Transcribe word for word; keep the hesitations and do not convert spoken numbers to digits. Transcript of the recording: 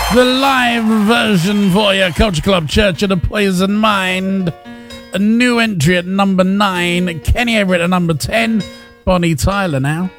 The live version for you, Culture Club Church of the Poison Mind. A new entry at number nine. Kenny Everett at number ten. Bonnie Tyler now.